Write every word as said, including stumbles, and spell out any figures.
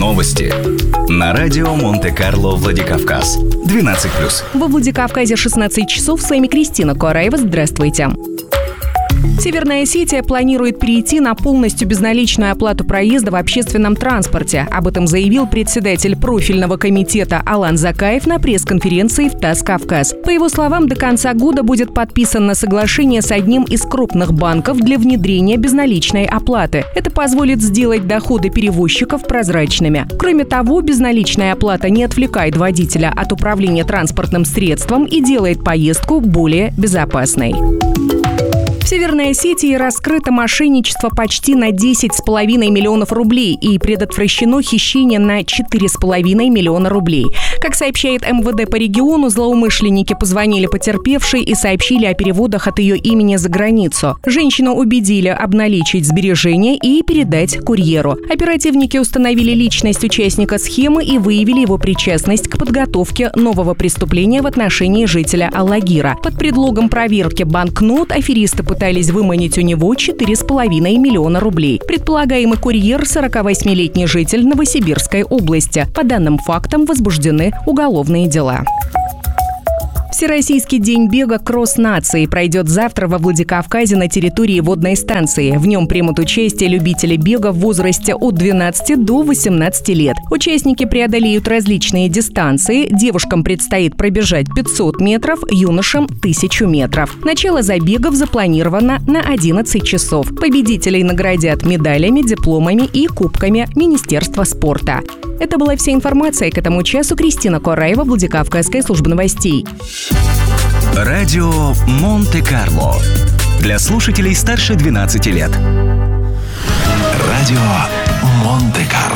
Новости на радио Монте-Карло Владикавказ. двенадцать плюс. Во Владикавказе шестнадцать часов. С вами Кристина Куараева. Здравствуйте. Северная Осетия планирует перейти на полностью безналичную оплату проезда в общественном транспорте. Об этом заявил председатель профильного комитета Алан Закаев на пресс-конференции в ТАСС «Кавказ». По его словам, до конца года будет подписано соглашение с одним из крупных банков для внедрения безналичной оплаты. Это позволит сделать доходы перевозчиков прозрачными. Кроме того, безналичная оплата не отвлекает водителя от управления транспортным средством и делает поездку более безопасной. В Северной Осетии раскрыто мошенничество почти на десять с половиной миллионов рублей и предотвращено хищение на четыре с половиной миллиона рублей. Как сообщает эм вэ дэ по региону, злоумышленники позвонили потерпевшей и сообщили о переводах от ее имени за границу. Женщину убедили обналичить сбережения и передать курьеру. Оперативники установили личность участника схемы и выявили его причастность к подготовке нового преступления в отношении жителя Аллагира. Под предлогом проверки банкнот аферисты пытались выманить у него четыре с половиной миллиона рублей. Предполагаемый курьер – сорокавосьмилетний житель Новосибирской области. По данным фактам возбуждены уголовные дела. Всероссийский день бега «Кросс нации» пройдет завтра во Владикавказе на территории водной станции. В нем примут участие любители бега в возрасте от двенадцати до восемнадцати лет. Участники преодолеют различные дистанции. Девушкам предстоит пробежать пятьсот метров, юношам – тысячу метров. Начало забегов запланировано на одиннадцать часов. Победителей наградят медалями, дипломами и кубками Министерства спорта. Это была вся информация к этому часу. Кристина Куараева, Владикавказская служба новостей. Радио Монте-Карло. Для слушателей старше двенадцати лет. Радио Монте-Карло.